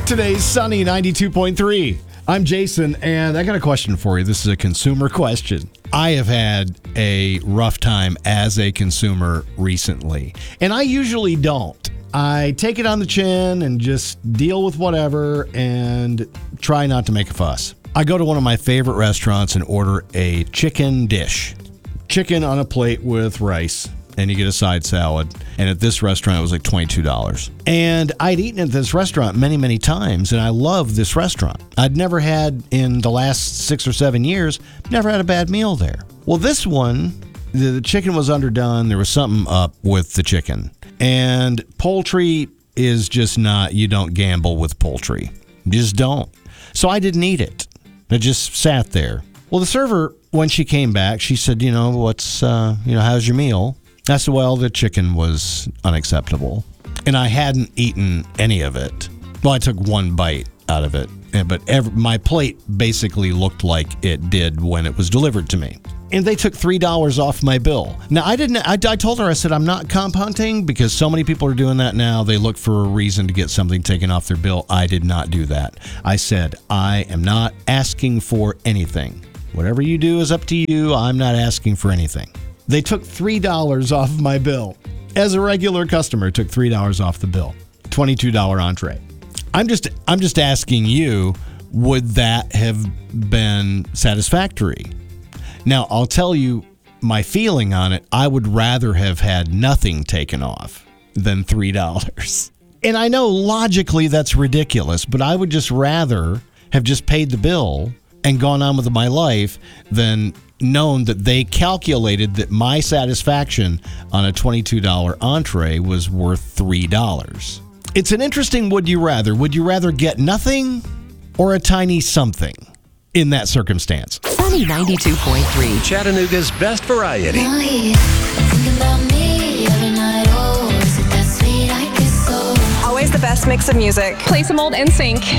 Today's sunny 92.3. I'm Jason, and I got a question for you. This is a consumer question. I have had a rough time as a consumer recently, and I usually don't. I take it on the chin and just deal with whatever and try not to make a fuss. I go to one of my favorite restaurants and order a chicken dish. Chicken on a plate with rice, and you get a side salad. And at this restaurant, it was like $22. And I'd eaten at this restaurant many, many times, and I love this restaurant. I'd never had, in the last 6 or 7 years, never had a bad meal there. Well, this one, the chicken was underdone. There was something up with the chicken. And poultry is just not, you don't gamble with poultry. You just don't. So I didn't eat it. I just sat there. Well, the server, when she came back, she said, how's your meal? I said, well, the chicken was unacceptable. And I hadn't eaten any of it. Well, I took one bite out of it. But my plate basically looked like it did when it was delivered to me. And they took $3 off my bill. Now, I told her, I said, I'm not comp hunting because so many people are doing that now. They look for a reason to get something taken off their bill. I did not do that. I said, I am not asking for anything. Whatever you do is up to you. I'm not asking for anything. They took $3 off my bill. As a regular customer, took $3 off the bill. $22 entree. I'm just asking you, would that have been satisfactory? Now, I'll tell you my feeling on it. I would rather have had nothing taken off than $3. And I know logically that's ridiculous, but I would just rather have just paid the bill and gone on with my life than known that they calculated that my satisfaction on a $22 entree was worth $3. It's an interesting would you rather. Would you rather get nothing or a tiny something in that circumstance? Sunny 92.3. Chattanooga's best variety. Always the best mix of music. Play some old NSYNC.